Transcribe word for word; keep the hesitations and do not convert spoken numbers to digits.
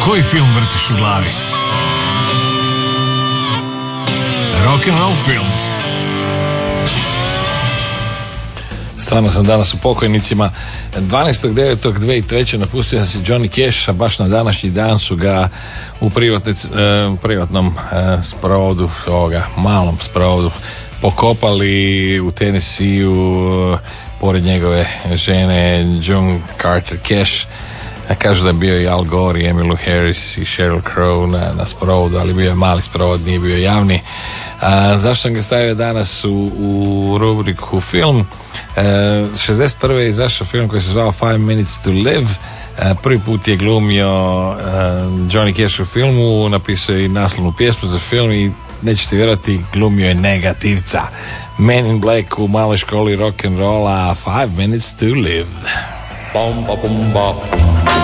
Koji film vrtiš u glavi? Rock and roll film. Stvarno sam danas u pokojnicima. dvanaestog devetog dvije tisuće treće napustio sam se Johnny Cash, a baš na današnji dan su ga u privatne, eh, privatnom eh, sprovodu, ovoga malom sprovodu, pokopali u Tennessee-u eh, pored njegove žene June Carter Cash. Kažu da je bio i Al Gore, i Emmylou Harris i Sheryl Crow na, na sprovodu, ali bio je mali sprovod, nije bio javni. A, zašto sam ga stavio danas u, u rubriku film? E, šezdeset prve je izašao film koji se zvao Five Minutes to Live. E, prvi put je glumio e, Johnny Cash u filmu, napisao je i naslovnu pjesmu za film i nećete vjerovati, glumio je negativca. Man in Black u maloj školi rock'n'rolla, Five Minutes to Live. Bum, ba, bum, ba.